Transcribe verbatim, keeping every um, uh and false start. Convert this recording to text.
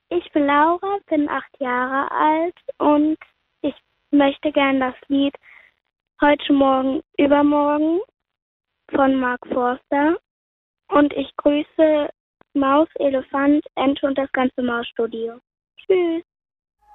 Ich bin Laura, bin acht Jahre alt und ich möchte gern das Lied Heute Morgen, Übermorgen von Mark Forster. Und ich grüße Maus, Elefant, Ente und das ganze Mausstudio. Tschüss.